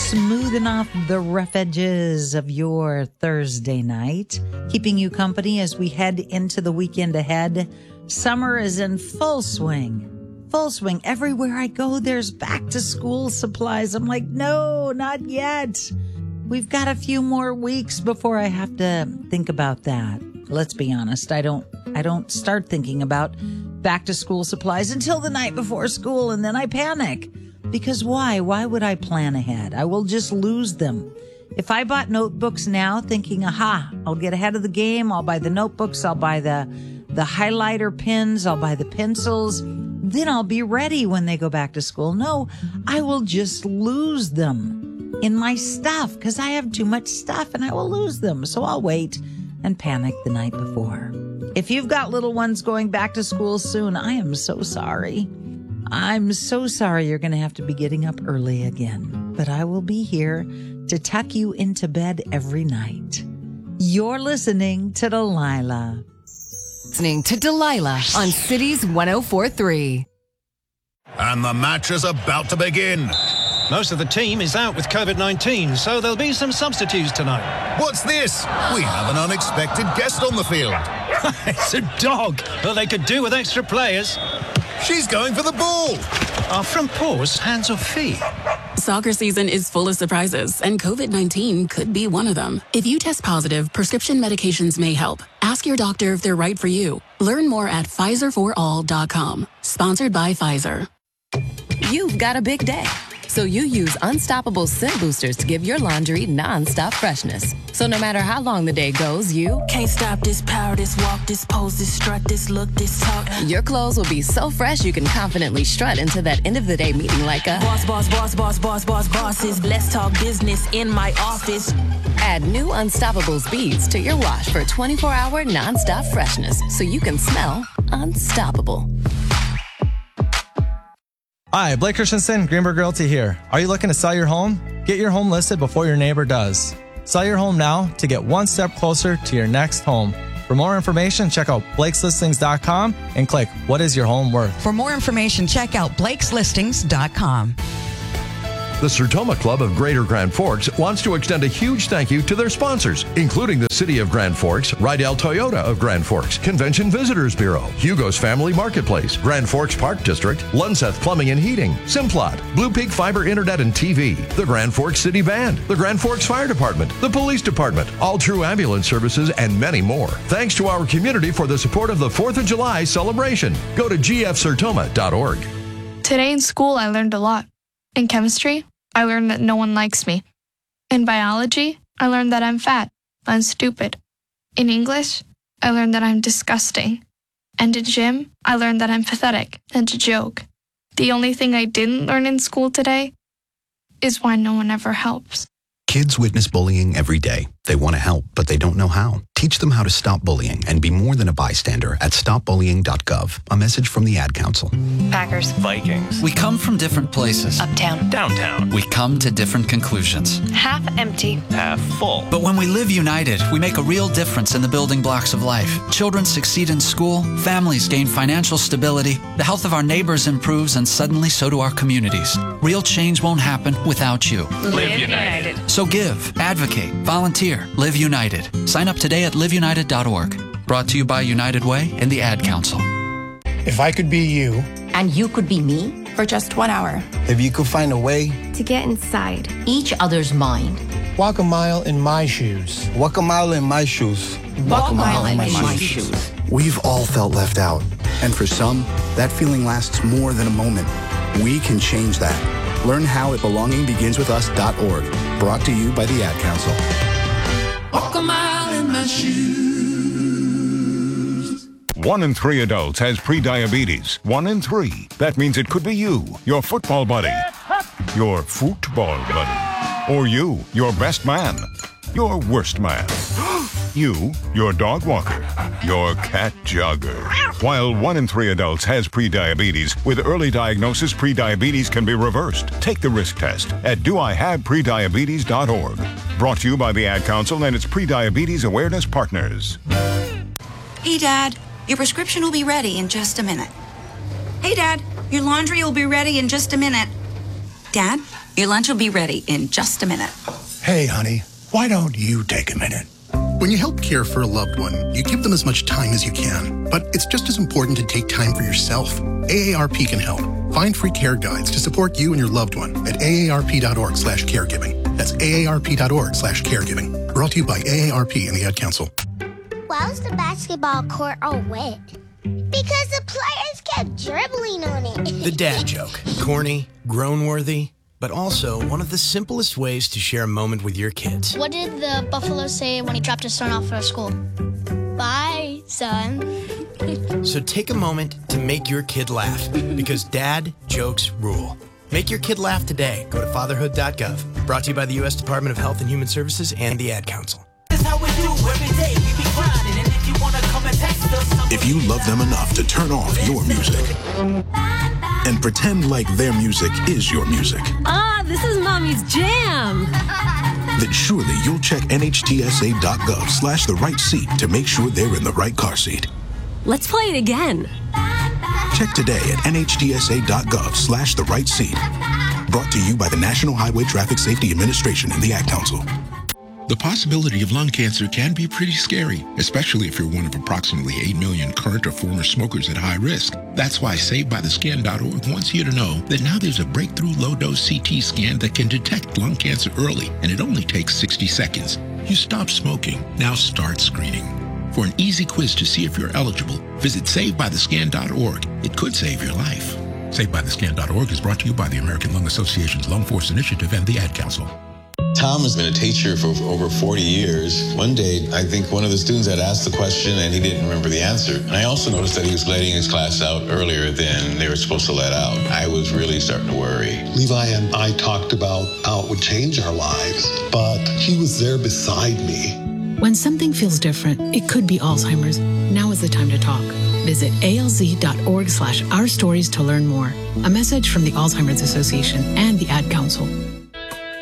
smoothing off the rough edges of your Thursday night, keeping you company as we head into the weekend ahead. Summer is in full swing. Full swing. Everywhere I go, there's back to school supplies. I'm like, no, not yet. We've got a few more weeks before I have to think about that. Let's be honest. I don't start thinking about back to school supplies until the night before school, and then I panic. Because why? Why would I plan ahead? I will just lose them. If I bought notebooks now thinking, I'll get ahead of the game. I'll buy the notebooks. I'll buy the highlighter pens. I'll buy the pencils. Then I'll be ready when they go back to school. No, I will just lose them in my stuff because I have too much stuff and I will lose them. So I'll wait and panic the night before. If you've got little ones going back to school soon, I am so sorry. I'm so sorry you're going to have to be getting up early again, but I will be here to tuck you into bed every night. You're listening to Delilah. Listening to Delilah on Cities 104.3. And the match is about to begin. Most of the team is out with COVID-19, so there'll be some substitutes tonight. What's this? We have an unexpected guest on the field. It's a dog. Well, they could do with extra players. She's going for the ball. Are front paws hands or feet? Soccer season is full of surprises, and COVID-19 could be one of them. If you test positive, prescription medications may help. Ask your doctor if they're right for you. Learn more at PfizerForAll.com. Sponsored by Pfizer. You've got a big day, so you use Unstoppable Scent Boosters to give your laundry non-stop freshness. So no matter how long the day goes, you can't stop this power, this walk, this pose, this strut, this look, this talk. Your clothes will be so fresh you can confidently strut into that end of the day meeting like a bosses. Let's talk business in my office. Add new Unstoppables beads to your wash for 24-hour non-stop freshness so you can smell unstoppable. Hi, Blake Christensen, Greenberg Realty here. Are you looking to sell your home? Get your home listed before your neighbor does. Sell your home now to get one step closer to your next home. For more information, check out Blake'sListings.com and click What is your home worth? For more information, check out Blake'sListings.com. The Sertoma Club of Greater Grand Forks wants to extend a huge thank you to their sponsors, including the City of Grand Forks, Rydell Toyota of Grand Forks, Convention Visitors Bureau, Hugo's Family Marketplace, Grand Forks Park District, Lunseth Plumbing and Heating, Simplot, Blue Peak Fiber Internet and TV, the Grand Forks City Band, the Grand Forks Fire Department, the Police Department, All True Ambulance Services, and many more. Thanks to our community for the support of the 4th of July celebration. Go to gfsertoma.org. Today in school, I learned a lot. In chemistry, I learned that no one likes me. In biology, I learned that I'm fat and stupid. In English, I learned that I'm disgusting. And in gym, I learned that I'm pathetic and a joke. The only thing I didn't learn in school today is why no one ever helps. Kids witness bullying every day. They want to help, but they don't know how. Teach them how to stop bullying and be more than a bystander at stopbullying.gov. A message from the Ad Council. Packers. Vikings. We come from different places. Uptown. Downtown. We come to different conclusions. Half empty. Half full. But when we live united, we make a real difference in the building blocks of life. Children succeed in school, families gain financial stability, the health of our neighbors improves, and suddenly so do our communities. Real change won't happen without you. Live United. So give, advocate, volunteer, live united. Sign up today at liveunited.org. Brought to you by United Way and the Ad Council. If I could be you. And you could be me. For just 1 hour. If you could find a way. To get inside. Each other's mind. Walk a mile in my shoes. Walk a mile in my shoes. Walk a mile in my shoes. We've all felt left out. And for some, that feeling lasts more than a moment. We can change that. Learn how at belongingbeginswithus.org. Brought to you by the Ad Council. Walk a mile in my shoes. 1 in 3 adults has prediabetes. 1 in 3. That means it could be you, your football buddy, your football buddy, or you, your best man, your worst man, you, your dog walker, your cat jogger. While 1 in 3 adults has prediabetes, with early diagnosis, prediabetes can be reversed. Take the risk test at doihaveprediabetes.org. Brought to you by the Ad Council and its Prediabetes Awareness Partners. Hey, Dad, your prescription will be ready in just a minute. Hey, Dad, your laundry will be ready in just a minute. Dad, your lunch will be ready in just a minute. Hey, honey, why don't you take a minute? When you help care for a loved one, you give them as much time as you can. But it's just as important to take time for yourself. AARP can help. Find free care guides to support you and your loved one at aarp.org/caregiving. That's aarp.org/caregiving. Brought to you by AARP and the Ad Council. Why was the basketball court all wet? Because the players kept dribbling on it. The dad joke. Corny, groan-worthy, but also one of the simplest ways to share a moment with your kids. What did the buffalo say when he dropped his son off at school? Bye, son. So take a moment to make your kid laugh, because dad jokes rule. Make your kid laugh today. Go to fatherhood.gov. Brought to you by the U.S. Department of Health and Human Services and the Ad Council. If you love them enough to turn off your music and pretend like their music is your music, this is Mommy's jam. then surely you'll check nhtsa.gov/the right seat to make sure they're in the right car seat. Let's play it again. Check today at nhtsa.gov/the right seat. Brought to you by the National Highway Traffic Safety Administration and the Ad Council. The possibility of lung cancer can be pretty scary, especially if you're one of approximately 8 million current or former smokers at high risk. That's why SavedByTheScan.org wants you to know that now there's a breakthrough low-dose CT scan that can detect lung cancer early, and it only takes 60 seconds. You stop smoking, now start screening. For an easy quiz to see if you're eligible, visit SavedByTheScan.org. It could save your life. SavedByTheScan.org is brought to you by the American Lung Association's Lung Force Initiative and the Ad Council. Tom has been a teacher for over 40 years. One day, I think one of the students had asked the question and he didn't remember the answer. And I also noticed that he was letting his class out earlier than they were supposed to let out. I was really starting to worry. Levi and I talked about how it would change our lives, but he was there beside me. When something feels different, it could be Alzheimer's. Now is the time to talk. Visit alz.org/ourstories to learn more. A message from the Alzheimer's Association and the Ad Council.